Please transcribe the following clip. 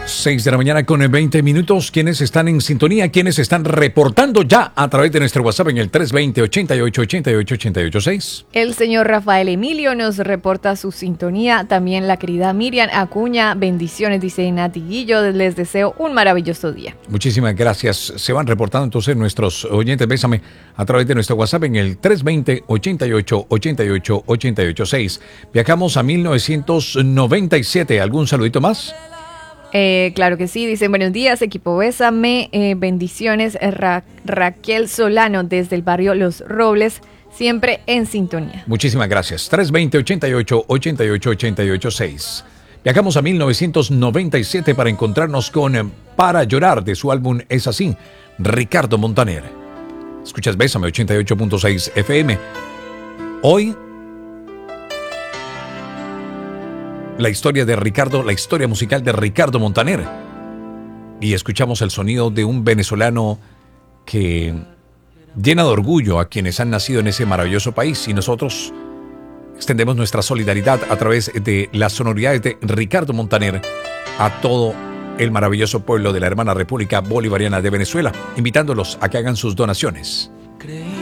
6 de la mañana con 20 minutos. ¿Quiénes están en sintonía? ¿Quiénes están reportando ya a través de nuestro WhatsApp en el 320-88-88-886? El señor Rafael Emilio nos reporta su sintonía. También la querida Miriam Acuña. Bendiciones, dice Nati Guillo. Les deseo un maravilloso día. Muchísimas gracias. Se van reportando entonces nuestros oyentes. Bésame a través de nuestro WhatsApp en el 320-88-88-886. Viajamos a 1997. ¿Algún saludito más? Claro que sí, dicen buenos días, equipo Bésame, bendiciones, Raquel Solano desde el barrio Los Robles, siempre en sintonía. Muchísimas gracias. 320-88-88-886. Viajamos a 1997 para encontrarnos con Para Llorar de su álbum Es Así, Ricardo Montaner. Escuchas Bésame 88.6 FM. Hoy la historia de Ricardo, la historia musical de Ricardo Montaner. Y escuchamos el sonido de un venezolano que llena de orgullo a quienes han nacido en ese maravilloso país. Y nosotros extendemos nuestra solidaridad a través de las sonoridades de Ricardo Montaner a todo el maravilloso pueblo de la hermana República Bolivariana de Venezuela, invitándolos a que hagan sus donaciones.